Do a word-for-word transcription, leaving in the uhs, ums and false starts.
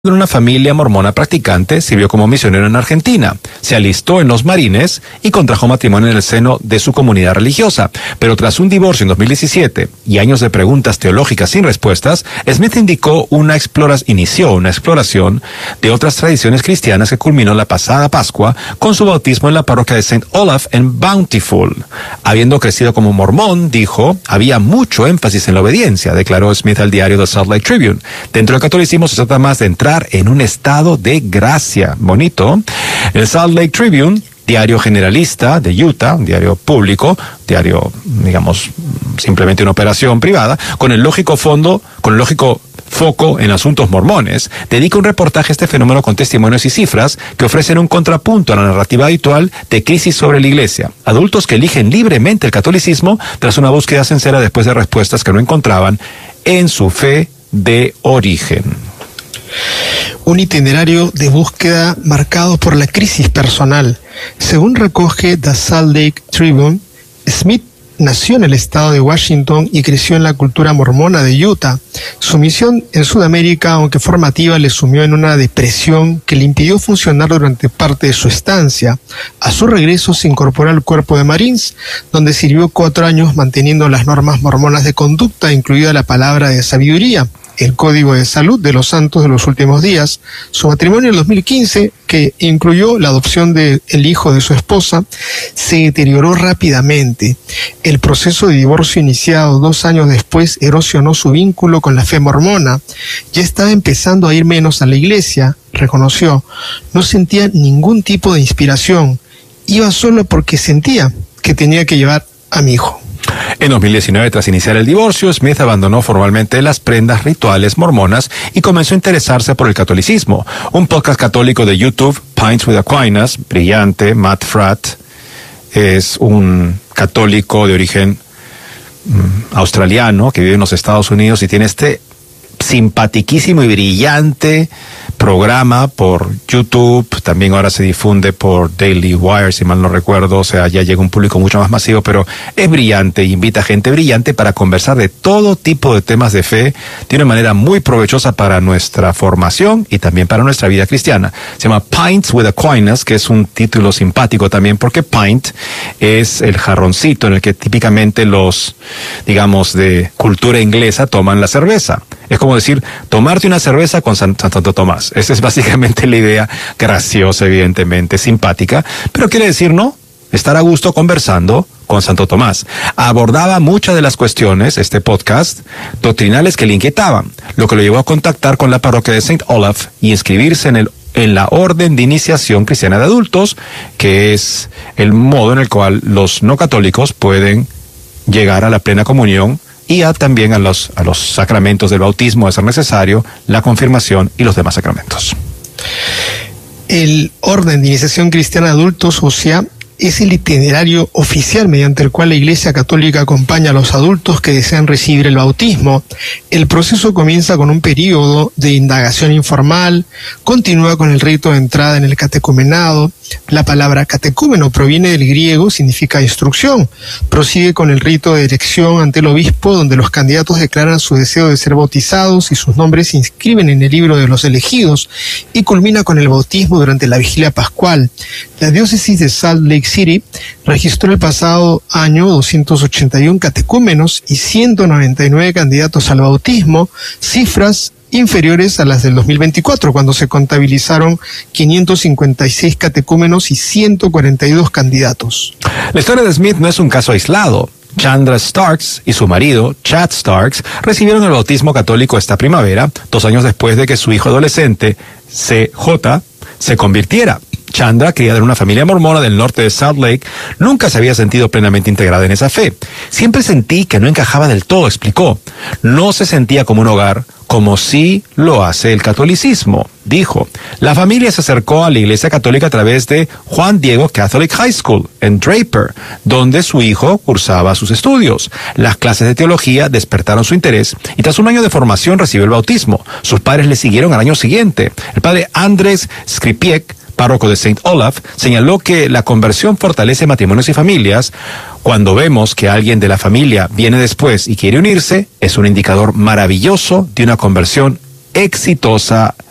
En una familia mormona practicante, sirvió como misionero en Argentina, se alistó en los Marines y contrajo matrimonio en el seno de su comunidad religiosa. Pero tras un divorcio en dos mil diecisiete y años de preguntas teológicas sin respuestas, Smith indicó una exploras, inició una exploración de otras tradiciones cristianas que culminó la pasada Pascua con su bautismo en la parroquia de Saint Olaf en Bountiful. Habiendo crecido como mormón, dijo, había mucho énfasis en la obediencia, declaró Smith al diario The Salt Lake Tribune. Dentro del catolicismo se trata más de entrar en un estado de gracia. Bonito. El Salt Lake Tribune, diario generalista de Utah, un diario público, diario, digamos, simplemente una operación privada, con el lógico fondo, con el lógico foco en asuntos mormones, dedica un reportaje a este fenómeno con testimonios y cifras que ofrecen un contrapunto a la narrativa habitual de crisis sobre la iglesia. Adultos que eligen libremente el catolicismo tras una búsqueda sincera después de respuestas que no encontraban en su fe de origen. Un itinerario de búsqueda marcado por la crisis personal. Según recoge The Salt Lake Tribune, Smith nació en el estado de Washington y creció en la cultura mormona de Utah. Su misión en Sudamérica, aunque formativa, le sumió en una depresión que le impidió funcionar durante parte de su estancia. A su regreso se incorporó al cuerpo de Marines, donde sirvió cuatro años manteniendo las normas mormonas de conducta, incluida la palabra de sabiduría, el Código de Salud de los Santos de los Últimos Días. Su matrimonio en dos mil quince, que incluyó la adopción del hijo de su esposa, se deterioró rápidamente. El proceso de divorcio iniciado dos años después erosionó su vínculo con la fe mormona. Ya estaba empezando a ir menos a la iglesia, reconoció. No sentía ningún tipo de inspiración. Iba solo porque sentía que tenía que llevar a mi hijo. En dos mil diecinueve, tras iniciar el divorcio, Smith abandonó formalmente las prendas rituales mormonas y comenzó a interesarse por el catolicismo. Un podcast católico de YouTube, Pints with Aquinas, brillante, Matt Fratt, es un católico de origen mm, australiano que vive en los Estados Unidos y tiene este simpatiquísimo y brillante programa por YouTube, también ahora se difunde por Daily Wire, si mal no recuerdo, o sea, ya llega un público mucho más masivo, pero es brillante, invita a gente brillante para conversar de todo tipo de temas de fe, de una manera muy provechosa para nuestra formación y también para nuestra vida cristiana. Se llama Pints with Aquinas, que es un título simpático también, porque pint es el jarroncito en el que típicamente los, digamos, de cultura inglesa toman la cerveza. Es como decir, tomarte una cerveza con San, Santo Tomás. Esa es básicamente la idea, graciosa, evidentemente, simpática, pero quiere decir, no, estar a gusto conversando con Santo Tomás. Abordaba muchas de las cuestiones, este podcast, doctrinales que le inquietaban, lo que lo llevó a contactar con la parroquia de Saint Olaf y inscribirse en el en la Orden de Iniciación Cristiana de Adultos, que es el modo en el cual los no católicos pueden llegar a la plena comunión y a, también a los, a los sacramentos del bautismo, de ser necesario, la confirmación y los demás sacramentos. El Orden de Iniciación Cristiana de Adultos, o sea, es el itinerario oficial mediante el cual la Iglesia Católica acompaña a los adultos que desean recibir el bautismo. El proceso comienza con un periodo de indagación informal, continúa con el rito de entrada en el catecumenado. La palabra catecúmeno proviene del griego, significa instrucción. Prosigue con el rito de elección ante el obispo, donde los candidatos declaran su deseo de ser bautizados y sus nombres se inscriben en el libro de los elegidos, y culmina con el bautismo durante la vigilia pascual. La diócesis de Salt Lake City registró el pasado año doscientos ochenta y uno catecúmenos y ciento noventa y nueve candidatos al bautismo, cifras inferiores a las del dos mil veinticuatro, cuando se contabilizaron quinientos cincuenta y seis catecúmenos y ciento cuarenta y dos candidatos. La historia de Smith no es un caso aislado. Chandra Starks y su marido, Chad Starks, recibieron el bautismo católico esta primavera, dos años después de que su hijo adolescente, C J, se convirtiera. Chandra, criada en una familia mormona del norte de Salt Lake, nunca se había sentido plenamente integrada en esa fe. Siempre sentí que no encajaba del todo, explicó. No se sentía como un hogar, como sí lo hace el catolicismo, dijo. La familia se acercó a la Iglesia Católica a través de Juan Diego Catholic High School en Draper, donde su hijo cursaba sus estudios. Las clases de teología despertaron su interés y tras un año de formación recibió el bautismo. Sus padres le siguieron al año siguiente. El padre Andrés Skripiek, párroco de Saint Olaf, señaló que la conversión fortalece matrimonios y familias. Cuando vemos que alguien de la familia viene después y quiere unirse, es un indicador maravilloso de una conversión exitosa